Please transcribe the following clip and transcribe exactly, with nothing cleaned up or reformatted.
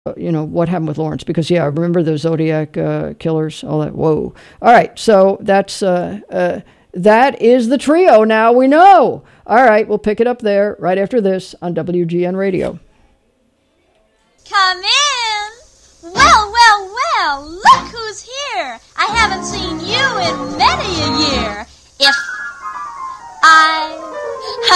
you know, what happened with Lawrence. Because, yeah, I remember the Zodiac uh, killers, all that. Whoa. All right, so that's uh, uh, that is the trio. Now we know. All right, we'll pick it up there right after this on W G N Radio. Come in. Well, well, well, look who's here. I haven't seen you in many a year.